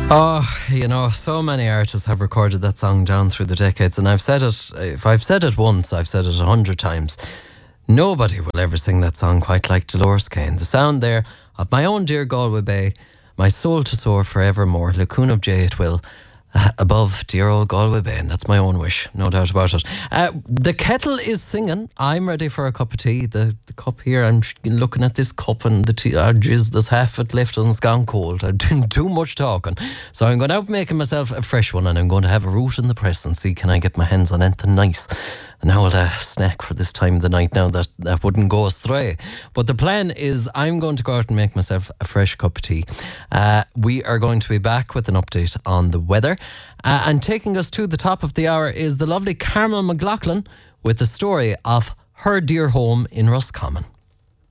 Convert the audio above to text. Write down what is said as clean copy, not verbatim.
Oh, so many artists have recorded that song down through the decades, and I've said it, if I've said it once, I've said it 100 times. Nobody will ever sing that song quite like Dolores Kane. The sound there of my own dear Galway Bay, my soul to soar forevermore, Lacoon of Jay it will, above dear old Galway Bay, and that's my own wish, no doubt about it. The kettle is singing. I'm ready for a cup of tea. The cup here, I'm looking at this cup and the tea, there's half it left and it's gone cold. I'm doing too much talking. So I'm going out making myself a fresh one, and I'm going to have a root in the press and see can I get my hands on anything nice. And now a snack for this time of the night now that wouldn't go astray. But the plan is I'm going to go out and make myself a fresh cup of tea. We are going to be back with an update on the weather. And taking us to the top of the hour is the lovely Carmel McLaughlin with the story of her dear home in Roscommon.